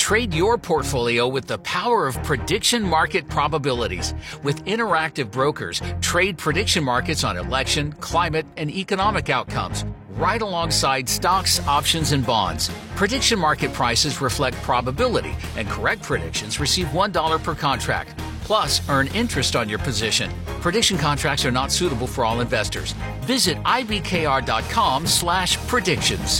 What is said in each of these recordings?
Trade your portfolio with the power of prediction market probabilities. With Interactive Brokers, trade prediction markets on election, climate, and economic outcomes, right alongside stocks, options, and bonds. Prediction market prices reflect probability, and correct predictions receive $1 per contract. Plus, earn interest on your position. Prediction contracts are not suitable for all investors. Visit ibkr.com/predictions.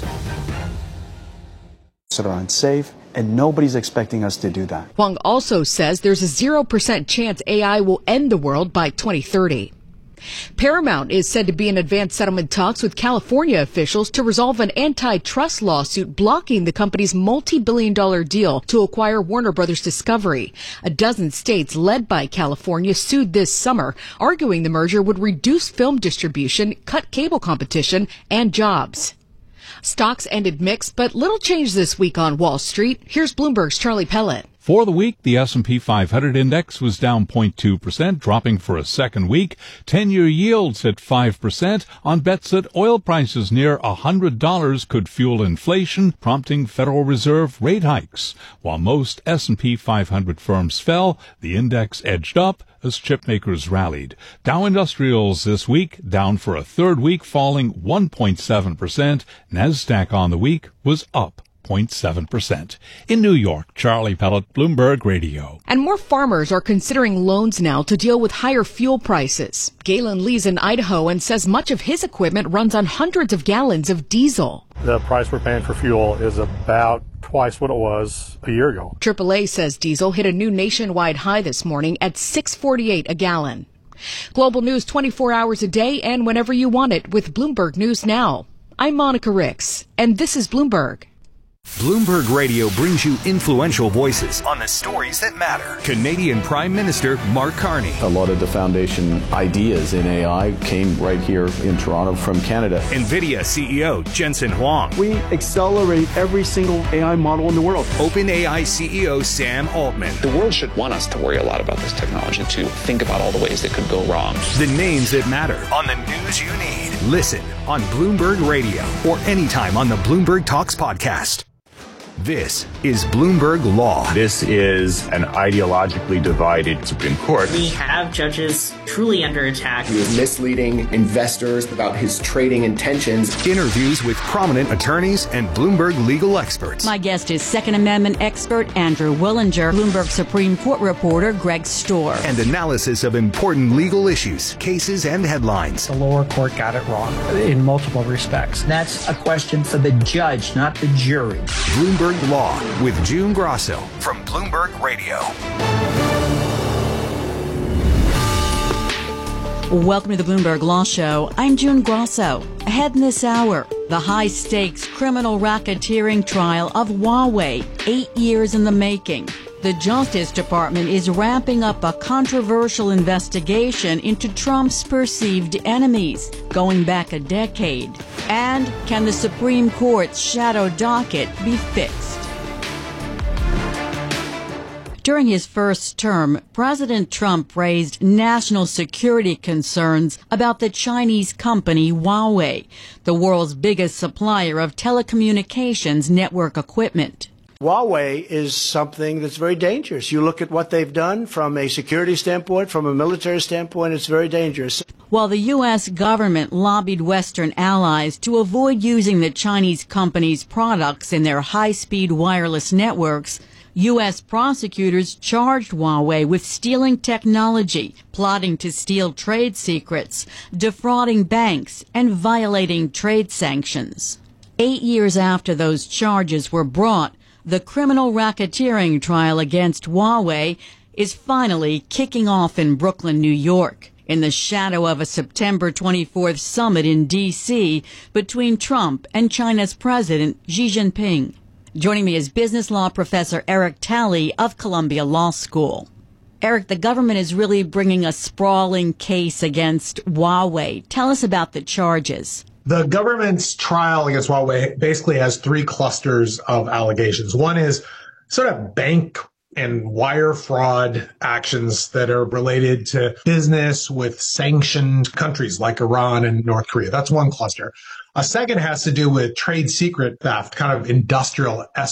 That are unsafe, and nobody's expecting us to do that. Huang also says there's a 0% chance AI will end the world by 2030. Paramount is said to be in advanced settlement talks with California officials to resolve an antitrust lawsuit blocking the company's multi-billion-dollar deal to acquire Warner Brothers Discovery. A dozen states led by California sued this summer, arguing the merger would reduce film distribution, cut cable competition, and jobs. Stocks ended mixed, but little change this week on Wall Street. Here's Bloomberg's Charlie Pellet. For the week, the S&P 500 index was down 0.2%, dropping for a second week. 10-year yields at 5% on bets that oil prices near $100 could fuel inflation, prompting Federal Reserve rate hikes. While most S&P 500 firms fell, the index edged up as chipmakers rallied. Dow Industrials this week down for a third week, falling 1.7%. Nasdaq on the week was up 0.7%. In New York, Charlie Pellet, Bloomberg Radio. And more farmers are considering loans now to deal with higher fuel prices. Galen Lee's in Idaho and says much of his equipment runs on hundreds of gallons of diesel. The price we're paying for fuel is about twice what it was a year ago. AAA says diesel hit a new nationwide high this morning at $6.48 a gallon. Global news 24 hours a day and whenever you want it with Bloomberg News Now. I'm Monica Ricks, and this is Bloomberg. Bloomberg Radio brings you influential voices on the stories that matter. Canadian Prime Minister Mark Carney. A lot of the foundation ideas in AI came right here in Toronto from Canada. NVIDIA CEO Jensen Huang. We accelerate every single AI model in the world. OpenAI CEO Sam Altman. The world should want us to worry a lot about this technology, to think about all the ways that could go wrong. The names that matter on the news you need. Listen on Bloomberg Radio or anytime on the Bloomberg Talks podcast. This is Bloomberg Law. This is an ideologically divided Supreme Court. We have judges truly under attack. He was misleading investors about his trading intentions. Interviews with prominent attorneys and Bloomberg legal experts. My guest is Second Amendment expert Andrew Willinger, Bloomberg Supreme Court reporter Greg Storr. And analysis of important legal issues, cases, and headlines. The lower court got it wrong in multiple respects. That's a question for the judge, not the jury. Bloomberg Law with June Grosso from Bloomberg Radio. Welcome to the Bloomberg Law Show. I'm June Grosso. Ahead in this hour, the high-stakes criminal racketeering trial of Huawei, 8 years in the making. The Justice Department is ramping up a controversial investigation into Trump's perceived enemies, going back a decade. And can the Supreme Court's shadow docket be fixed? During his first term, President Trump raised national security concerns about the Chinese company Huawei, the world's biggest supplier of telecommunications network equipment. Huawei is something that's very dangerous. You look at what they've done from a security standpoint, from a military standpoint, it's very dangerous. While the U.S. government lobbied Western allies to avoid using the Chinese company's products in their high-speed wireless networks, U.S. prosecutors charged Huawei with stealing technology, plotting to steal trade secrets, defrauding banks, and violating trade sanctions. 8 years after those charges were brought, the criminal racketeering trial against Huawei is finally kicking off in Brooklyn, New York, in the shadow of a September 24th summit in D.C. between Trump and China's President Xi Jinping. Joining me is business law professor Eric Talley of Columbia Law School. Eric, the government is really bringing a sprawling case against Huawei. Tell us about the charges. The government's trial against Huawei basically has three clusters of allegations. One is sort of bank and wire fraud actions that are related to business with sanctioned countries like Iran and North Korea. That's one cluster. A second has to do with trade secret theft, kind of industrial